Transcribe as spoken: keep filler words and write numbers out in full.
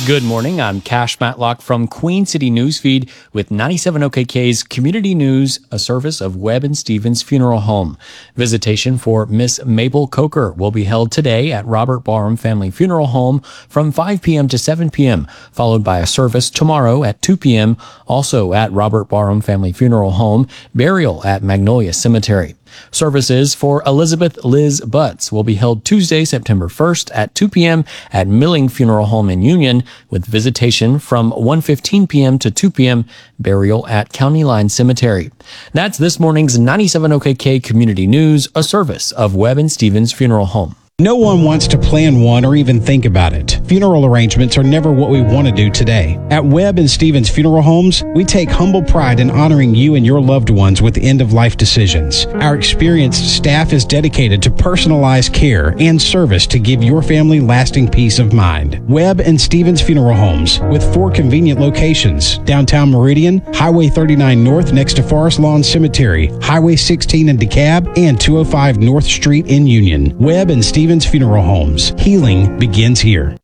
Good morning. I'm Cash Matlock from Queen City Newsfeed with ninety-seven O K K's Community News, a service of Webb and Stevens Funeral Home. Visitation for Miss Mabel Coker will be held today at Robert Barham Family Funeral Home from five p.m. to seven p.m., followed by a service tomorrow at two p.m., also at Robert Barham Family Funeral Home, burial at Magnolia Cemetery. Services for Elizabeth Liz Butts will be held Tuesday, September first at two p.m. at Milling Funeral Home in Union, with visitation from one fifteen p.m. to two p.m., burial at County Line Cemetery. That's this morning's ninety-seven O K K Community News, a service of Webb and Stevens Funeral Home. No one wants to plan one or even think about it. Funeral arrangements are never what we want to do today. At Webb and Stevens Funeral Homes, we take humble pride in honoring you and your loved ones with end-of-life decisions. Our experienced staff is dedicated to personalized care and service to give your family lasting peace of mind. Webb and Stevens Funeral Homes, with four convenient locations: downtown Meridian, Highway thirty-nine North next to Forest Lawn Cemetery, Highway sixteen in DeKalb, and two oh five North Street in Union. Webb and Stevens Funeral Homes. Healing begins here.